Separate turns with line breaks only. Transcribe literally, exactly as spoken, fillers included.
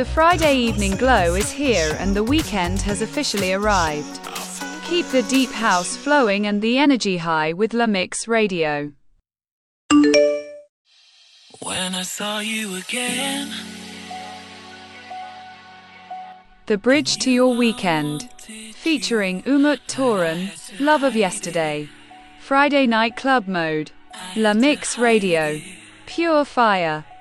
The Friday evening glow is here and the weekend has officially arrived. Keep the deep house flowing and the energy high with La Mix Radio.
When I saw you again.
The Bridge to Your Weekend, featuring Umut Toran, Love of Yesterday. Friday night club mode. La Mix Radio. Pure fire.